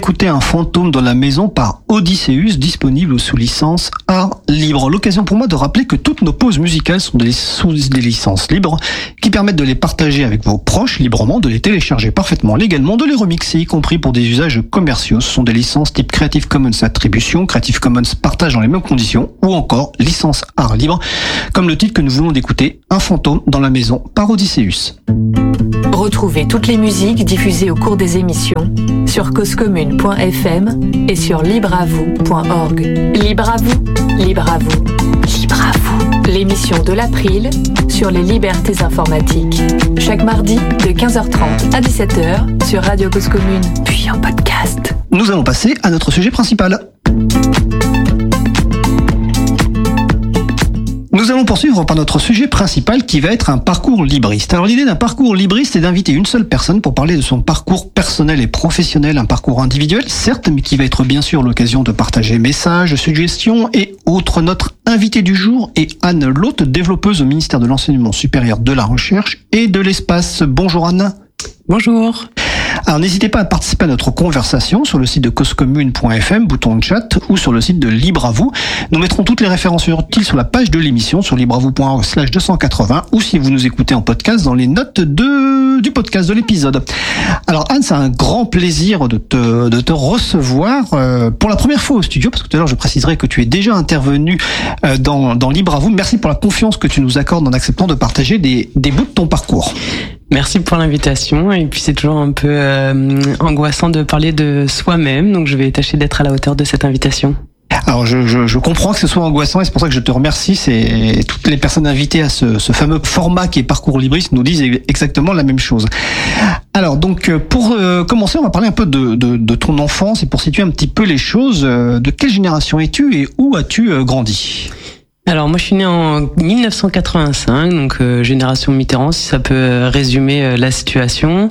d'écouter Un fantôme dans la maison par Odysseus, disponible sous licence Art Libre. L'occasion pour moi de rappeler que toutes nos pauses musicales sont sous des licences libres qui permettent de les partager avec vos proches librement, de les télécharger parfaitement légalement, de les remixer, y compris pour des usages commerciaux. Ce sont des licences type Creative Commons Attribution, Creative Commons Partage dans les mêmes conditions, ou encore licence Art Libre, comme le titre que nous venons d'écouter, Un fantôme dans la maison par Odysseus. Retrouvez toutes les musiques diffusées au cours des émissions sur causecommune.fm et sur libreavou.org. Libre à vous, libre à vous, libre à vous. L'émission de l'April sur les libertés informatiques. Chaque mardi de 15h30 à 17h sur Radio Cause Commune, puis en podcast. Nous allons passer à notre sujet principal. Nous allons poursuivre par notre sujet principal qui va être un parcours libriste. Alors l'idée d'un parcours libriste est d'inviter une seule personne pour parler de son parcours personnel et professionnel, un parcours individuel certes, mais qui va être bien sûr l'occasion de partager messages, suggestions et autres. Notre invitée du jour est Anne Loth, développeuse au ministère de l'Enseignement supérieur, de la Recherche et de l'Espace. Bonjour Anne. Bonjour. Alors n'hésitez pas à participer à notre conversation sur le site de causecommune.fm, bouton de chat, ou sur le site de Libre à vous. Nous mettrons toutes les références utiles sur la page de l'émission sur libreavou.org/280, ou si vous nous écoutez en podcast dans les notes du podcast de l'épisode. Alors Anne, c'est un grand plaisir de te recevoir pour la première fois au studio, parce que tout à l'heure je préciserai que tu es déjà intervenu dans Libre à vous. Merci pour la confiance que tu nous accordes en acceptant de partager des bouts de ton parcours. Merci pour l'invitation, et puis c'est toujours un peu angoissant de parler de soi-même, donc je vais tâcher d'être à la hauteur de cette invitation. Alors je comprends que ce soit angoissant et c'est pour ça que je te remercie. C'est toutes les personnes invitées à ce fameux format qui est Parcours Libriste nous disent exactement la même chose. Alors donc pour commencer, on va parler un peu de ton enfance et pour situer un petit peu les choses. De quelle génération es-tu et où as-tu grandi ? Alors moi je suis né en 1985, donc génération Mitterrand, si ça peut résumer la situation.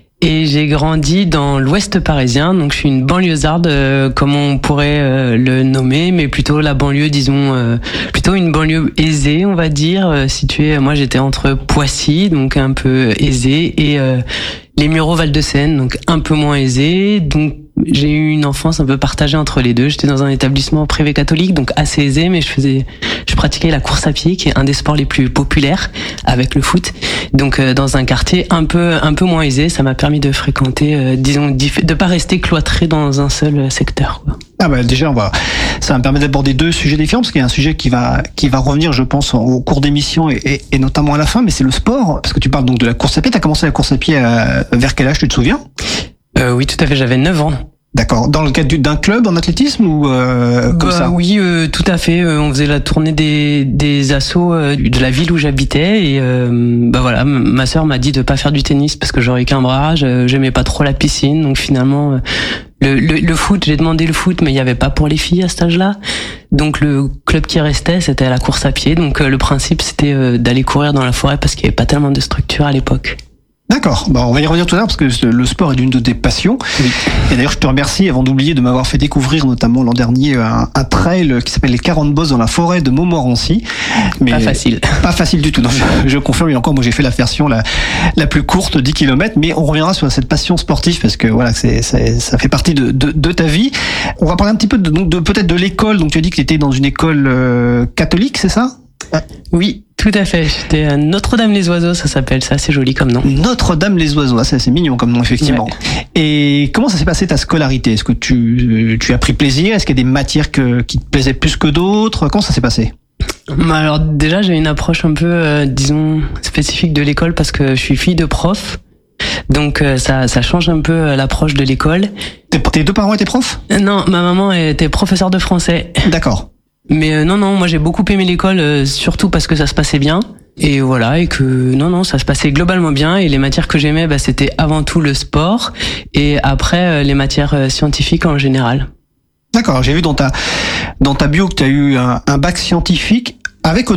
Et j'ai grandi dans l'ouest parisien, donc je suis une banlieusarde, comme on pourrait le nommer, mais plutôt la banlieue, disons, plutôt une banlieue aisée, on va dire, située, moi j'étais entre Poissy, donc un peu aisée, et les Mureaux Val-de-Seine, donc un peu moins aisée, donc j'ai eu une enfance un peu partagée entre les deux. J'étais dans un établissement privé catholique, donc assez aisé, mais je pratiquais la course à pied, qui est un des sports les plus populaires avec le foot. Donc dans un quartier un peu moins aisé, ça m'a permis de fréquenter, disons, de pas rester cloîtré dans un seul secteur, quoi. Ah bah déjà ça va me permettre d'aborder deux sujets différents parce qu'il y a un sujet qui va revenir, je pense, au cours d'émission et notamment à la fin, mais c'est le sport, parce que tu parles donc de la course à pied. T'as commencé la course à pied vers quel âge, tu te souviens ? Oui, tout à fait, j'avais 9 ans. D'accord. Dans le cadre d'un club en athlétisme ou comme ça ? Oui, tout à fait. On faisait la tournée des assos de la ville où j'habitais et voilà, ma sœur m'a dit de pas faire du tennis parce que j'aurais qu'un bras. J'aimais pas trop la piscine, donc finalement le foot, j'ai demandé le foot, mais il y avait pas pour les filles à cet âge-là. Donc le club qui restait, c'était la course à pied. Donc le principe, c'était d'aller courir dans la forêt parce qu'il y avait pas tellement de structure à l'époque. D'accord. Bon, on va y revenir tout à l'heure parce que le sport est l'une de tes passions. Oui. Et d'ailleurs, je te remercie avant d'oublier de m'avoir fait découvrir notamment l'an dernier un trail qui s'appelle les 40 bosses dans la forêt de Montmorency. Mais pas facile. Pas facile du tout. Donc, je confirme. Et encore, moi, j'ai fait la version la plus courte, 10 km. Mais on reviendra sur cette passion sportive parce que voilà, ça fait partie de ta vie. On va parler un petit peu de peut-être de l'école. Donc, tu as dit que tu étais dans une école catholique, c'est ça ? Oui, tout à fait. J'étais à Notre-Dame-les-Oiseaux, ça s'appelle, c'est assez joli comme nom. Notre-Dame-les-Oiseaux, c'est assez mignon comme nom, effectivement. Ouais. Et comment ça s'est passé ta scolarité ? Est-ce que tu as pris plaisir ? Est-ce qu'il y a des matières qui te plaisaient plus que d'autres ? Comment ça s'est passé ? Alors déjà, j'ai une approche un peu, disons, spécifique de l'école parce que je suis fille de prof. Donc ça change un peu l'approche de l'école. Tes deux parents étaient profs ? Non, ma maman était professeure de français. D'accord. Mais non, moi j'ai beaucoup aimé l'école, surtout parce que ça se passait bien. Et voilà, et que non, ça se passait globalement bien. Et les matières que j'aimais, c'était avant tout le sport et après les matières scientifiques en général. D'accord, j'ai vu dans ta bio que tu as eu un bac scientifique avec honneur, c'est ça ?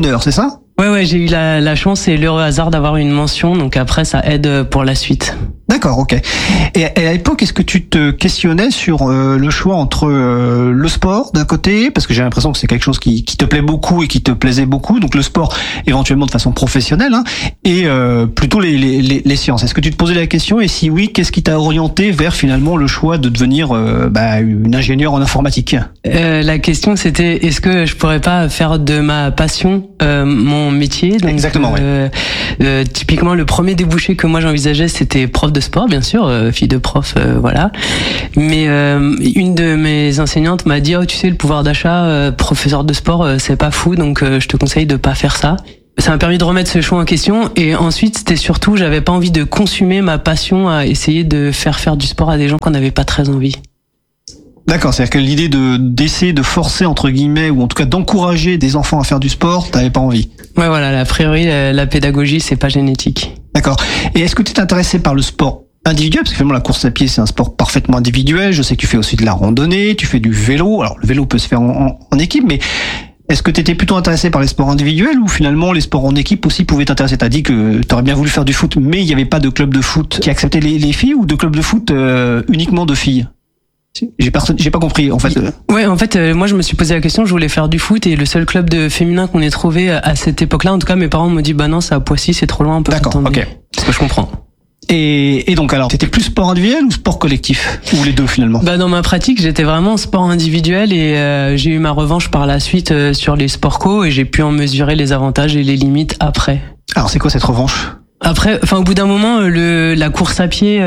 Ouais, j'ai eu la chance et l'heureux hasard d'avoir une mention, donc après ça aide pour la suite. D'accord, ok. Et à l'époque, est-ce que tu te questionnais sur le choix entre le sport d'un côté, parce que j'ai l'impression que c'est quelque chose qui te plaît beaucoup et qui te plaisait beaucoup, donc le sport éventuellement de façon professionnelle, hein, et plutôt les sciences. Est-ce que tu te posais la question, et si oui, qu'est-ce qui t'a orienté vers finalement le choix de devenir une ingénieure en informatique? La question c'était, est-ce que je pourrais pas faire de ma passion mon métier? Donc, exactement, oui. Typiquement, le premier débouché que moi j'envisageais, c'était prof de sport, bien sûr, fille de prof, voilà. Mais une de mes enseignantes m'a dit, tu sais, le pouvoir d'achat, professeur de sport, c'est pas fou, donc je te conseille de pas faire ça. Ça m'a permis de remettre ce choix en question, et ensuite c'était surtout, j'avais pas envie de consumer ma passion à essayer de faire du sport à des gens qu'on n'avait pas très envie. D'accord, c'est-à-dire que l'idée d'essayer de forcer, entre guillemets, ou en tout cas d'encourager des enfants à faire du sport, t'avais pas envie. Ouais, voilà, a priori, la pédagogie, c'est pas génétique. D'accord. Et est-ce que tu t'es intéressé par le sport individuel? Parce que finalement, la course à pied, c'est un sport parfaitement individuel. Je sais que tu fais aussi de la randonnée, tu fais du vélo. Alors, le vélo peut se faire en équipe, mais est-ce que tu étais plutôt intéressé par les sports individuels, ou finalement les sports en équipe aussi pouvaient t'intéresser? T'as dit que t'aurais bien voulu faire du foot, mais il n'y avait pas de club de foot qui acceptait les filles, ou de club de foot uniquement de filles? J'ai pas compris en fait. Ouais, en fait, moi je me suis posé la question, je voulais faire du foot, et le seul club de féminin qu'on ait trouvé à cette époque-là, en tout cas mes parents m'ont dit bah non, c'est à Poissy, c'est trop loin, on peut pas D'accord, ok. Ce que je comprends. Et donc alors, t'étais plus sport individuel ou sport collectif, ou les deux finalement? Bah dans ma pratique, j'étais vraiment sport individuel, et j'ai eu ma revanche par la suite sur les sports co, et j'ai pu en mesurer les avantages et les limites après. Alors c'est quoi cette revanche? Après, au bout d'un moment, la course à pied,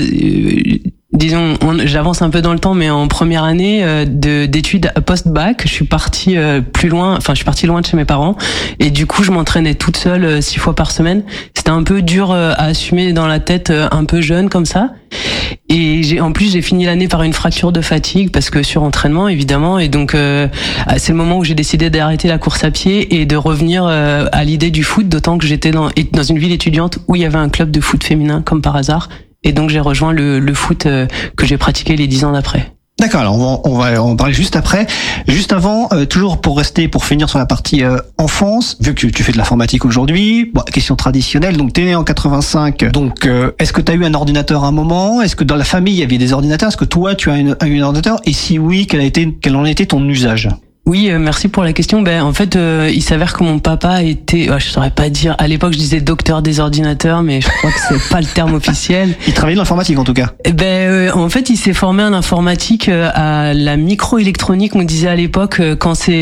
disons, j'avance un peu dans le temps, mais en première année d'études post-bac, je suis parti plus loin, je suis parti loin de chez mes parents, et du coup, je m'entraînais toute seule 6 fois par semaine. C'était un peu dur à assumer dans la tête, un peu jeune comme ça. Et en plus, j'ai fini l'année par une fracture de fatigue, parce que surentraînement, évidemment. Et donc, c'est le moment où j'ai décidé d'arrêter la course à pied et de revenir à l'idée du foot, d'autant que j'étais dans une ville étudiante où il y avait un club de foot féminin, comme par hasard. Et donc, j'ai rejoint le foot que j'ai pratiqué les 10 ans d'après. D'accord, alors on va en parler juste après. Juste avant, toujours pour finir sur la partie enfance, vu que tu fais de l'informatique aujourd'hui, question traditionnelle, donc t'es né en 85, donc est-ce que t'as eu un ordinateur à un moment? Est-ce que dans la famille il y avait des ordinateurs? Est-ce que toi tu as eu un ordinateur? Et si oui, quel en était ton usage? Oui, merci pour la question. En fait, il s'avère que mon papa était, je saurais pas dire, à l'époque je disais docteur des ordinateurs, mais je crois que c'est pas le terme officiel. Il travaillait dans l'informatique en tout cas. En fait, il s'est formé en informatique à la microélectronique, on disait à l'époque, quand ça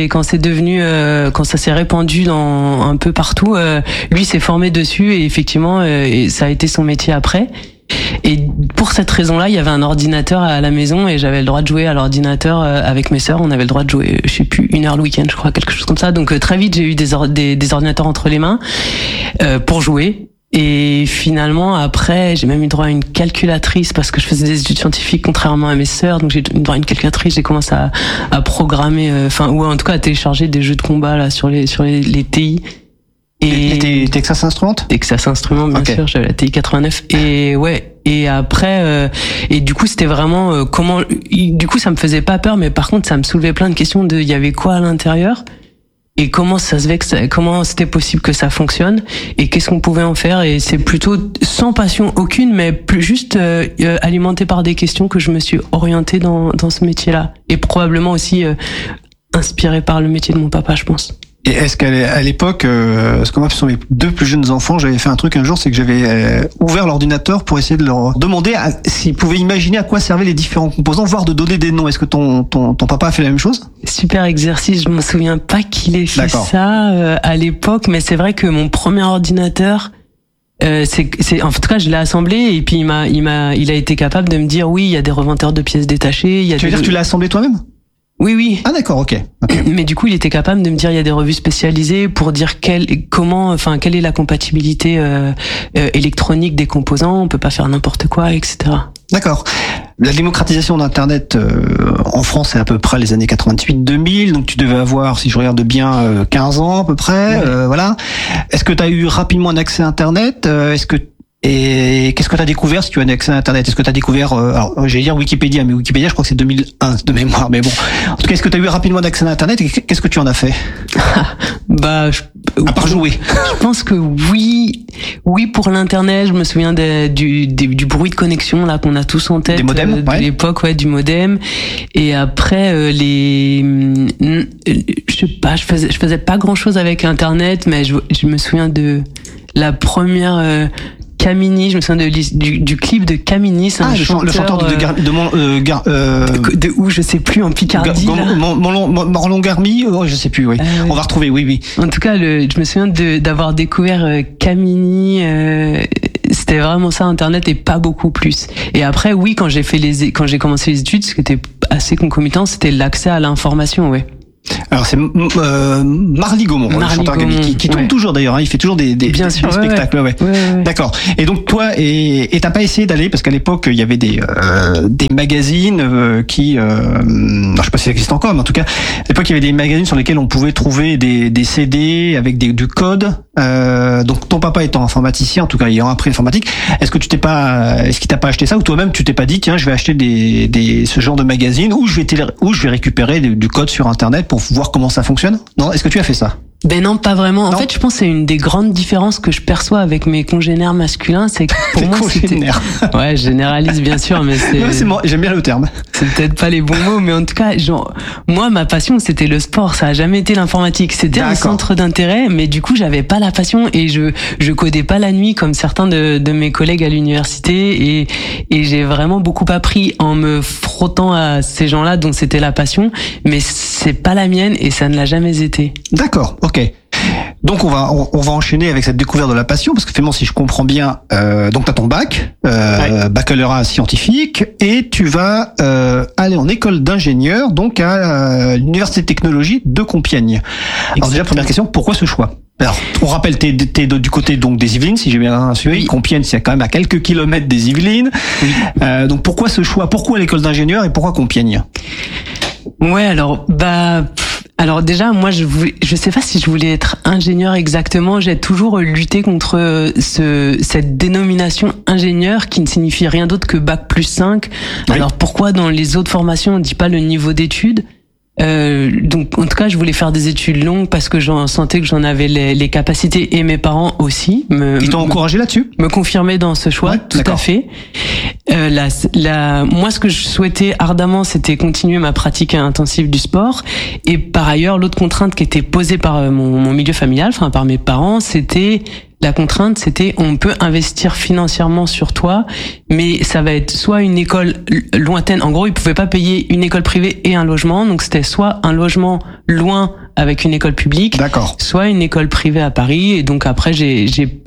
s'est répandu un peu partout. Lui s'est formé dessus, et effectivement, ça a été son métier après. Et pour cette raison-là, il y avait un ordinateur à la maison, et j'avais le droit de jouer à l'ordinateur avec mes sœurs. On avait le droit de jouer, je sais plus, 1 heure le week-end, je crois, quelque chose comme ça. Donc très vite, j'ai eu des ordinateurs entre les mains pour jouer. Et finalement, après, j'ai même eu droit à une calculatrice, parce que je faisais des études scientifiques contrairement à mes sœurs. Donc j'ai eu droit à une calculatrice. J'ai commencé à programmer, ou en tout cas à télécharger des jeux de combat là sur les TI. Et Texas Instruments? Texas Instruments, bien sûr, j'avais la TI 89. Et ouais, et après, et du coup, c'était vraiment du coup, ça me faisait pas peur, mais par contre, ça me soulevait plein de questions il y avait quoi à l'intérieur? Et comment comment c'était possible que ça fonctionne? Et qu'est-ce qu'on pouvait en faire? Et c'est plutôt sans passion aucune, mais plus juste alimenté par des questions que je me suis orientée dans ce métier-là. Et probablement aussi inspiré par le métier de mon papa, je pense. Et est-ce qu'à l'époque, parce que moi, ce sont mes 2 plus jeunes enfants, j'avais fait un truc un jour, c'est que j'avais ouvert l'ordinateur pour essayer de leur demander s'ils pouvaient imaginer à quoi servaient les différents composants, voire de donner des noms. Est-ce que ton papa a fait la même chose? Super exercice, je me souviens pas qu'il ait fait ça à l'époque, mais c'est vrai que mon premier ordinateur, en tout cas, je l'ai assemblé, et puis il a été capable de me dire oui, il y a des reventeurs de pièces détachées. Tu veux dire que tu l'as assemblé toi-même? Oui. Ah d'accord, ok. Mais du coup, il était capable de me dire il y a des revues spécialisées pour dire quelle est la compatibilité électronique des composants. On peut pas faire n'importe quoi, etc. D'accord. La démocratisation d'Internet en France, c'est à peu près les années 88-2000. Donc tu devais avoir, si je regarde bien, 15 ans à peu près. Ouais. Voilà. Est-ce que tu as eu rapidement un accès à Internet? Et qu'est-ce que tu as découvert si tu as un accès à Internet? Est-ce que tu as découvert, alors j'allais dire Wikipédia, mais Wikipédia je crois que c'est 2001 de mémoire, mais bon. En tout cas, est-ce que tu as eu rapidement un accès à Internet et qu'est-ce que tu en as fait? À part jouer. Je pense que oui pour l'internet. Je me souviens du bruit de connexion là qu'on a tous en tête. Des modems, de l'époque, du modem. Et après je sais pas, je faisais pas grand chose avec internet, mais je me souviens de la première Camini, je me souviens du clip de Camini, c'est le chanteur de où je sais plus, en Picardie. Morlon Garmi, je sais plus, oui. On va retrouver, oui. En tout cas, je me souviens d'avoir découvert Camini. C'était vraiment ça, internet, et pas beaucoup plus. Et après, oui, quand j'ai commencé les études, ce qui était assez concomitant, c'était l'accès à l'information, ouais. Alors c'est Marly Gaumont, le chanteur qui tourne toujours d'ailleurs, il fait toujours des spectacles. Ouais. D'accord. Et donc toi, et t'as pas essayé d'aller, parce qu'à l'époque il y avait des magazines qui, je sais pas si ça existe encore, mais en tout cas à l'époque il y avait des magazines sur lesquels on pouvait trouver des CD avec du code. Donc ton papa étant informaticien, en tout cas ayant appris l'informatique, est-ce qu'il t'a pas acheté ça, ou toi-même tu t'es pas dit tiens je vais acheter ce genre de magazine où je vais récupérer du code sur internet pour voir comment ça fonctionne? Non, est-ce que tu as fait ça? Ben non, pas vraiment. En fait, je pense que c'est une des grandes différences que je perçois avec mes congénères masculins, c'est que pour moi congénères. Ouais, je généralise bien sûr, mais j'aime bien le terme. C'est peut-être pas les bons mots, mais en tout cas, moi, ma passion, c'était le sport. Ça a jamais été l'informatique. C'était un centre d'intérêt, mais du coup, j'avais pas la passion et je codais pas la nuit comme certains de mes collègues à l'université, et j'ai vraiment beaucoup appris en me frottant à ces gens-là dont c'était la passion, mais c'est pas la mienne et ça ne l'a jamais été. D'accord. Ok. Donc on va enchaîner avec cette découverte de la passion, parce que finalement, si je comprends bien, donc t'as ton bac, baccalauréat scientifique, et tu vas aller en école d'ingénieur, donc à l'université de technologie de Compiègne. Alors déjà, première question, pourquoi ce choix? Alors, on rappelle, t'es du côté donc des Yvelines, si j'ai bien suivi. Oui. Compiègne, c'est quand même à quelques kilomètres des Yvelines. Oui. Donc pourquoi ce choix? Pourquoi l'école d'ingénieur et pourquoi Compiègne? Ouais, alors déjà, moi, je sais pas si je voulais être ingénieur exactement. J'ai toujours lutté contre cette dénomination ingénieur qui ne signifie rien d'autre que bac plus 5. Oui. Alors pourquoi dans les autres formations on dit pas le niveau d'études? Donc en tout cas, je voulais faire des études longues parce que j'en sentais que j'en avais les capacités, et mes parents aussi ils t'ont encouragé là-dessus? Me confirmer dans ce choix, tout à fait. Moi, ce que je souhaitais ardemment, c'était continuer ma pratique intensive du sport. Et par ailleurs, l'autre contrainte qui était posée par mon milieu familial, enfin par mes parents, c'était on peut investir financièrement sur toi, mais ça va être soit une école lointaine. En gros, ils pouvaient pas payer une école privée et un logement, donc c'était soit un logement loin avec une école publique, d'accord, soit une école privée à Paris. Et donc après, j'ai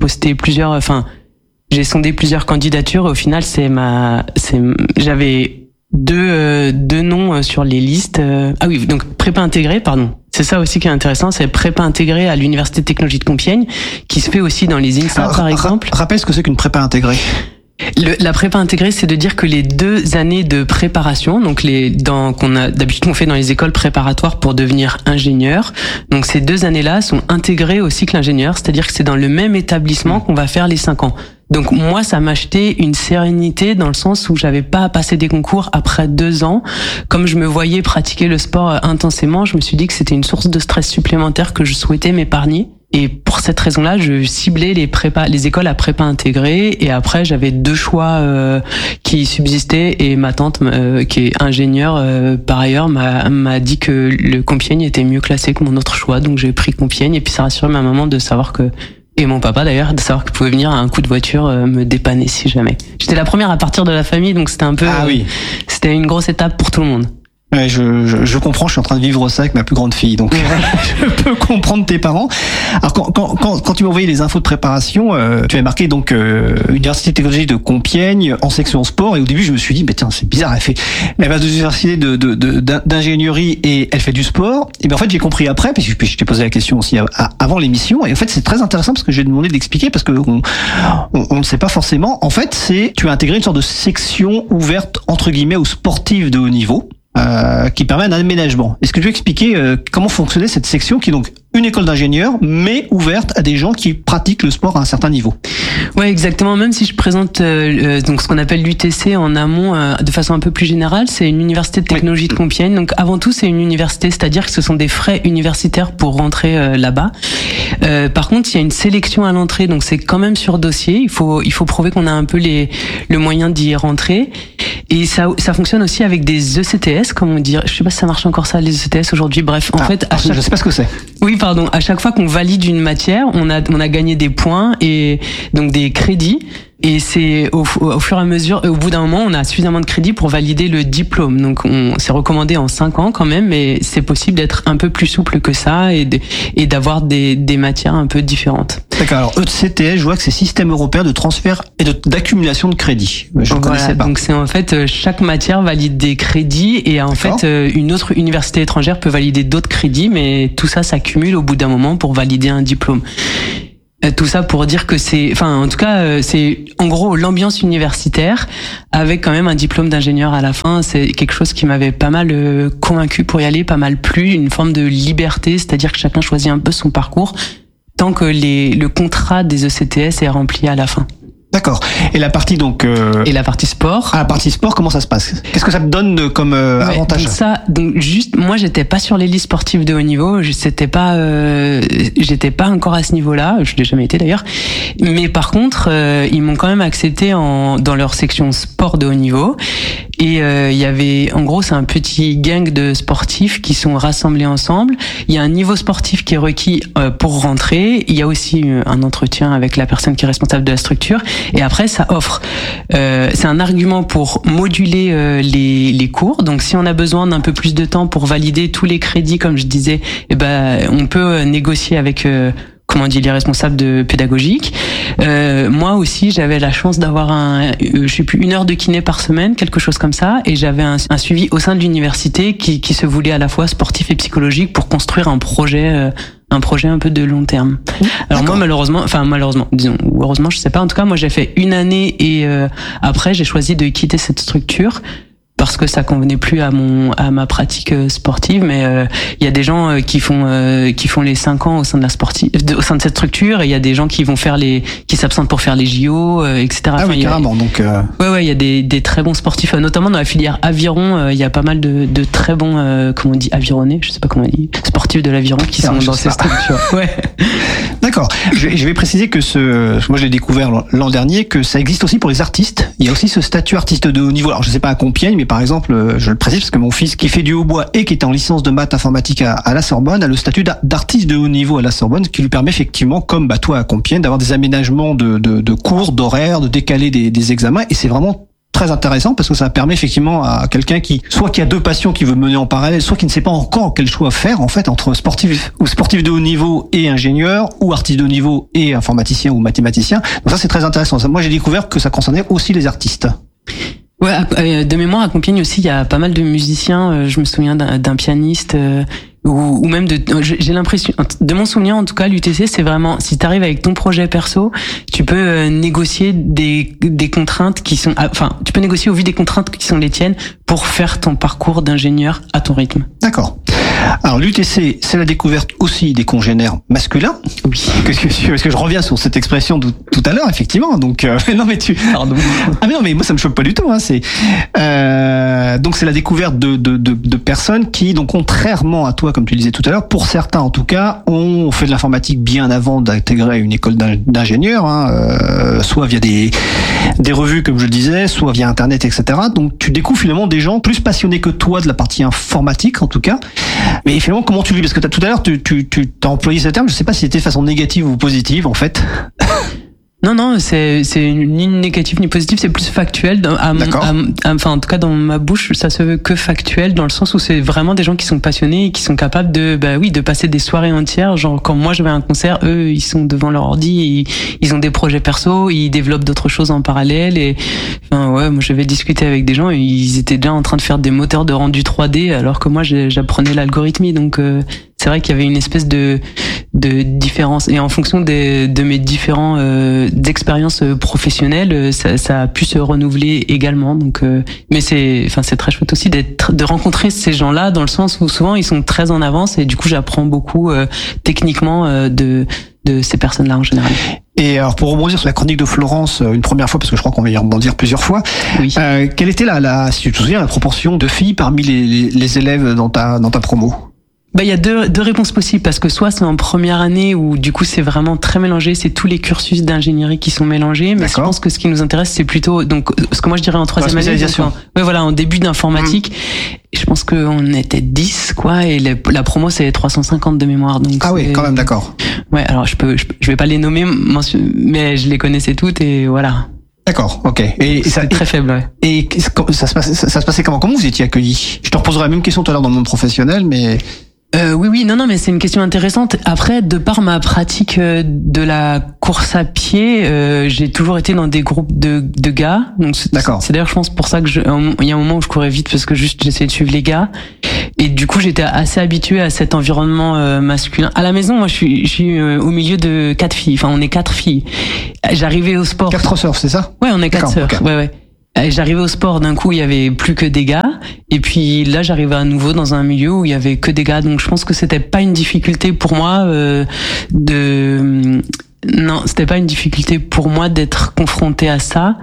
sondé plusieurs candidatures. Au final, j'avais deux noms sur les listes. Ah oui, donc prépa intégrée, pardon. C'est ça aussi qui est intéressant, c'est prépa intégrée à l'université de technologie de Compiègne, qui se fait aussi dans les INSA, par exemple. Rappelle ce que c'est qu'une prépa intégrée. La prépa intégrée, c'est de dire que les 2 années de préparation, donc d'habitude on fait dans les écoles préparatoires pour devenir ingénieur, donc ces 2 années-là sont intégrées au cycle ingénieur, c'est-à-dire que c'est dans le même établissement qu'on va faire les 5 ans. Donc moi, ça m'achetait une sérénité dans le sens où j'avais pas à passer des concours après 2 ans. Comme je me voyais pratiquer le sport intensément, je me suis dit que c'était une source de stress supplémentaire que je souhaitais m'épargner. Et pour cette raison-là, je ciblais les écoles à prépa intégrée. Et après, j'avais 2 choix qui subsistaient. Et ma tante, qui est ingénieure par ailleurs, m'a dit que le Compiègne était mieux classé que mon autre choix. Donc j'ai pris Compiègne. Et puis ça rassurait ma maman de savoir et mon papa d'ailleurs, de savoir qu'il pouvait venir à un coup de voiture me dépanner si jamais. J'étais la première à partir de la famille, donc c'était un peu... C'était une grosse étape pour tout le monde. Ouais, je comprends, je suis en train de vivre ça avec ma plus grande fille, donc je peux comprendre tes parents. Alors quand tu m'as envoyé les infos de préparation, tu avais marqué donc Université de technologie de Compiègne en section sport, et au début je me suis dit, mais tiens, c'est bizarre, elle va de l'université d'ingénierie et elle fait du sport. Et bien en fait j'ai compris après, parce que je t'ai posé la question aussi avant l'émission, et en fait c'est très intéressant parce que j'ai demandé d'expliquer, parce que on ne sait pas forcément. En fait, tu as intégré une sorte de section ouverte entre guillemets aux sportifs de haut niveau. Qui permet un aménagement. Est-ce que tu peux expliquer comment fonctionnait cette section qui donc une école d'ingénieur, mais ouverte à des gens qui pratiquent le sport à un certain niveau. Ouais, exactement. Même si je présente donc ce qu'on appelle l'UTC en amont de façon un peu plus générale, c'est une université de technologie de Compiègne. Donc avant tout, c'est une université, c'est-à-dire que ce sont des frais universitaires pour rentrer là-bas. Par contre, il y a une sélection à l'entrée, donc c'est quand même sur dossier. Il faut prouver qu'on a un peu le moyen d'y rentrer. Et ça fonctionne aussi avec des ECTS, comme on dit. Je sais pas si ça marche encore ça, les ECTS aujourd'hui. Bref, en fait, je sais pas ce que c'est. Oui, pardon. À chaque fois qu'on valide une matière, on a gagné des points et donc des crédits. Et c'est au fur et à mesure, au bout d'un moment, on a suffisamment de crédits pour valider le diplôme. Donc, c'est recommandé en 5 ans quand même, mais c'est possible d'être un peu plus souple que ça et d'avoir des matières un peu différentes. D'accord. Alors, ECTS, je vois que c'est Système européen de transfert et d'accumulation de crédits. Je ne connaissais pas. Donc, c'est en fait, chaque matière valide des crédits et en fait, une autre université étrangère peut valider d'autres crédits, mais tout ça s'accumule au bout d'un moment pour valider un diplôme. Tout ça pour dire que c'est en gros l'ambiance universitaire avec quand même un diplôme d'ingénieur à la fin. C'est quelque chose qui m'avait pas mal convaincu pour y aller, pas mal plu, une forme de liberté, c'est-à-dire que chacun choisit un peu son parcours tant que le contrat des ECTS est rempli à la fin. D'accord. Et la partie donc et la partie sport. Ah, la partie sport, comment ça se passe? Qu'est-ce que ça te donne comme avantage? Donc juste, moi j'étais pas sur les listes sportives de haut niveau, j'étais pas encore à ce niveau-là, je l'ai jamais été d'ailleurs. Mais par contre, ils m'ont quand même accepté dans leur section sport de haut niveau. Et il y avait, en gros, c'est un petit gang de sportifs qui sont rassemblés ensemble. Il y a un niveau sportif qui est requis pour rentrer. Il y a aussi un entretien avec la personne qui est responsable de la structure. Et après, ça offre. C'est un argument pour moduler les cours. Donc, si on a besoin d'un peu plus de temps pour valider tous les crédits, comme je disais, on peut négocier avec les responsables pédagogiques. Moi aussi, j'avais la chance d'avoir 1 heure de kiné par semaine, quelque chose comme ça, et j'avais un suivi au sein de l'université qui se voulait à la fois sportif et psychologique pour construire un projet un peu de long terme. Alors moi, malheureusement, disons, ou heureusement, je sais pas, en tout cas, moi j'ai fait 1 année et après j'ai choisi de quitter cette structure parce que ça convenait plus à ma pratique sportive, mais il y a des gens qui font les 5 ans au sein de cette structure, et il y a des gens qui s'absentent pour faire les JO, etc. Ah oui, carrément. Donc ouais, il y a des très bons sportifs, notamment dans la filière aviron. Il y a pas mal de très bons, comment on dit, avironnés, je sais pas comment on dit, sportifs de l'aviron qui sont dans ces structures. Ouais. D'accord. Je vais préciser que moi je l'ai découvert l'an dernier, que ça existe aussi pour les artistes. Il y a aussi ce statut artiste de haut niveau. Alors je sais pas à Compiègne, mais par exemple, je le précise parce que mon fils qui fait du hautbois et qui est en licence de maths informatique à la Sorbonne a le statut d'artiste de haut niveau à la Sorbonne, ce qui lui permet effectivement, comme toi à Compiègne, d'avoir des aménagements de cours, d'horaires, de décaler des examens, et c'est vraiment très intéressant parce que ça permet effectivement à quelqu'un qui a 2 passions qu'il veut mener en parallèle, soit qui ne sait pas encore quel choix faire en fait entre sportif de haut niveau et ingénieur, ou artiste de haut niveau et informaticien ou mathématicien. Donc ça c'est très intéressant. Moi j'ai découvert que ça concernait aussi les artistes. Ouais, de mémoire à Compiègne aussi, il y a pas mal de musiciens. Je me souviens d'un pianiste ou même j'ai l'impression, de mon souvenir en tout cas, l'UTC c'est vraiment, si t'arrives avec ton projet perso, tu peux négocier des contraintes qui sont, tu peux négocier au vu des contraintes qui sont les tiennes pour faire ton parcours d'ingénieur à ton rythme. D'accord. Alors l'UTC, c'est la découverte aussi des congénères masculins. Oui. Parce que je reviens sur cette expression tout à l'heure, effectivement. Donc non mais pardon. Ah mais non mais moi ça me choque pas du tout. Hein. Donc c'est la découverte de personnes qui, donc contrairement à toi, comme tu disais tout à l'heure, pour certains en tout cas, ont fait de l'informatique bien avant d'intégrer une école d'ingénieur, soit via des revues comme je le disais, soit via internet, etc. Donc tu découvres finalement des gens plus passionnés que toi de la partie informatique en tout cas. Mais finalement, comment tu vis? Parce que tout à l'heure, tu as employé ce terme, je sais pas si c'était de façon négative ou positive, en fait. Non, c'est ni négatif ni positif, c'est plus factuel. En tout cas, dans ma bouche, ça se veut que factuel, dans le sens où c'est vraiment des gens qui sont passionnés et qui sont capables de passer des soirées entières. Genre, quand moi je vais à un concert, eux, ils sont devant leur ordi, et ils ont des projets perso, ils développent d'autres choses en parallèle, et moi je vais discuter avec des gens et ils étaient déjà en train de faire des moteurs de rendu 3D, alors que moi j'apprenais l'algorithmie, donc c'est vrai qu'il y avait une espèce de différences et en fonction de mes différents expériences professionnelles, ça a pu se renouveler également. Donc, mais c'est très chouette aussi de rencontrer ces gens-là dans le sens où souvent ils sont très en avance et du coup j'apprends beaucoup techniquement de ces personnes-là en général. Et alors pour rebondir sur la chronique de Florence une première fois, parce que je crois qu'on va y rebondir plusieurs fois, oui. Quelle était si tu te souviens, la proportion de filles parmi les élèves dans ta promo? Il y a deux réponses possibles, parce que soit c'est en première année où du coup c'est vraiment très mélangé, c'est tous les cursus d'ingénierie qui sont mélangés, mais je pense que ce qui nous intéresse c'est plutôt donc ce que moi je dirais en troisième année, en début d'informatique. Je pense qu'on était 10 quoi, et la promo c'est 350 de mémoire. Donc oui, quand même, d'accord. Ouais, alors je vais pas les nommer, mais je les connaissais toutes et voilà. D'accord, ok. Et c'est très faible, ouais. Et ça se passait comment vous étiez accueillis? Je te reposerai la même question tout à l'heure dans le monde professionnel, mais oui, non, mais c'est une question intéressante. Après, de par ma pratique de la course à pied, j'ai toujours été dans des groupes de gars. Donc d'accord. C'est d'ailleurs, je pense, pour ça que il y a un moment où je courais vite parce que j'essayais de suivre les gars. Et du coup, j'étais assez habitué à cet environnement masculin. À la maison, moi, je suis au milieu de 4 filles. Enfin, on est 4 filles. J'arrivais au sport. 4 sœurs, c'est ça? Ouais, on est 4 sœurs. Okay. Ouais. J'arrivais au sport, d'un coup il y avait plus que des gars, et puis là j'arrivais à nouveau dans un milieu où il y avait que des gars, donc je pense que c'était pas une difficulté pour moi c'était pas une difficulté pour moi d'être confronté à ça,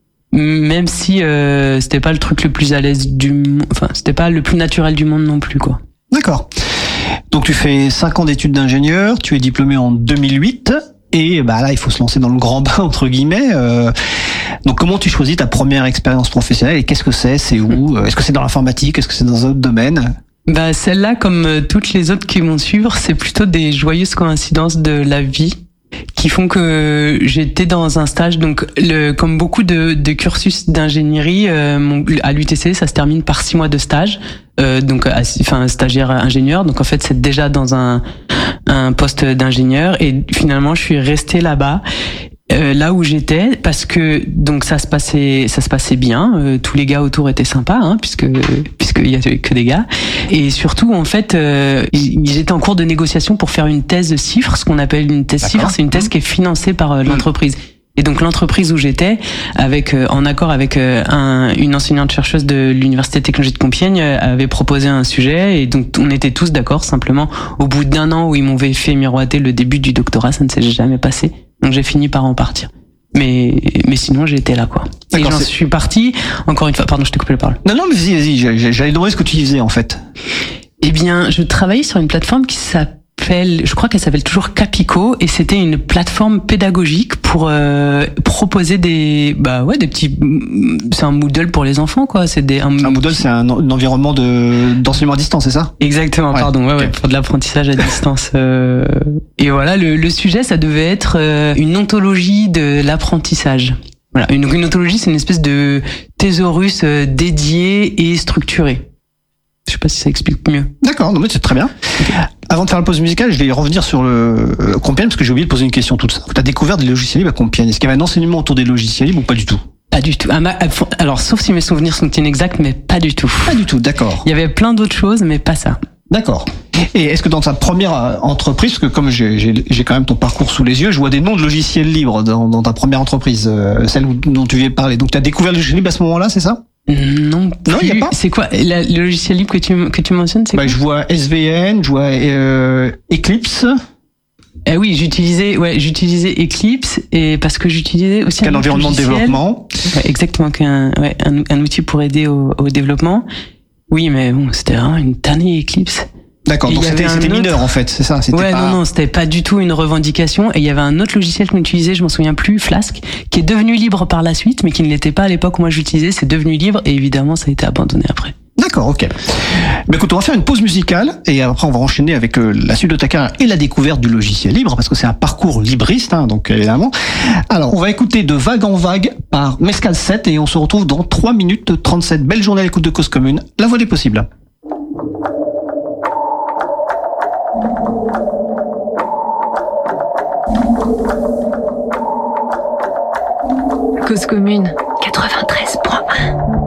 même si c'était pas le truc le plus à l'aise c'était pas le plus naturel du monde non plus quoi. D'accord. Donc tu fais 5 ans d'études d'ingénieur, tu es diplômé en 2008. Et là, il faut se lancer dans le grand bain entre guillemets. Donc, comment tu choisis ta première expérience professionnelle et qu'est-ce que c'est où? Est-ce que c'est dans l'informatique? Est-ce que c'est dans un autre domaine? Celle-là, comme toutes les autres qui vont suivre, c'est plutôt des joyeuses coïncidences de la vie qui font que j'étais dans un stage. Donc, comme beaucoup de cursus d'ingénierie, à l'UTC, ça se termine par 6 mois de stage. Donc, stagiaire ingénieur. Donc, en fait, c'est déjà dans un poste d'ingénieur. Et finalement, je suis restée là-bas. Là où j'étais, parce que donc ça se passait bien, tous les gars autour étaient sympas, puisqu'il y avait que des gars, et surtout en fait j'étais en cours de négociation pour faire une thèse CIFRE, ce qu'on appelle une thèse CIFRE, c'est une thèse qui est financée par l'entreprise. Et donc l'entreprise où j'étais, en accord avec une enseignante chercheuse de l'université technologique de Compiègne, avait proposé un sujet, et donc on était tous d'accord. Simplement, au bout d'1 an où ils m'ont fait miroiter le début du doctorat, ça ne s'est jamais passé. Donc j'ai fini par en partir. Mais sinon j'étais là quoi. Et j'en suis parti. Encore une fois, pardon, je t'ai coupé la parole. Non, mais vas-y. J'allais demander ce que tu disais en fait. Eh bien, je travaillais sur une plateforme qui je crois qu'elle s'appelle toujours Capico, et c'était une plateforme pédagogique pour proposer des petits, c'est un Moodle pour les enfants quoi, un Moodle, c'est un environnement d'enseignement à distance, c'est ça? Exactement, ouais, pardon, okay. Pour de l'apprentissage à distance. Et voilà, le sujet, ça devait être une ontologie de l'apprentissage. Voilà, une ontologie, c'est une espèce de thésaurus dédié et structuré. Je sais pas si ça explique mieux. D'accord, non mais c'est très bien. Okay. Avant de faire la pause musicale, je vais revenir sur le Compiègne, parce que j'ai oublié de poser une question toute simple. Tu as découvert des logiciels libres à Compiègne. Est-ce qu'il y avait un enseignement autour des logiciels libres ou pas du tout? Pas du tout. Alors, sauf si mes souvenirs sont inexacts, mais pas du tout. Pas du tout, d'accord. Il y avait plein d'autres choses, mais pas ça. D'accord. Et est-ce que dans ta première entreprise, parce que comme j'ai quand même ton parcours sous les yeux, je vois des noms de logiciels libres dans ta première entreprise, celle dont tu viens de parler. Donc tu as découvert le logiciel libre à ce moment-là, c'est ça? Non, il y a pas. C'est quoi le logiciel libre que tu mentionnes? C'est quoi? Je vois SVN, je vois Eclipse. Oui, j'utilisais Eclipse, et parce que j'utilisais aussi un environnement de développement. Ouais, exactement, un outil pour aider au développement. Oui, mais bon, c'était vraiment une tannée Eclipse. D'accord, donc c'était mineur en fait, c'est ça? Non, c'était pas du tout une revendication. Et il y avait un autre logiciel qu'on utilisait, je m'en souviens plus, Flask, qui est devenu libre par la suite, mais qui ne l'était pas à l'époque où moi j'utilisais. C'est devenu libre, et évidemment ça a été abandonné après. D'accord, ok. Écoute, on va faire une pause musicale, et après on va enchaîner avec la suite de ta carrière et la découverte du logiciel libre, parce que c'est un parcours libriste, donc évidemment. Alors, on va écouter De Vague en Vague par Mescal 7, et on se retrouve dans 3 minutes 37. Belle journée à l'écoute de Cause Commune, la voix des possibles. Cause Commune 93.1.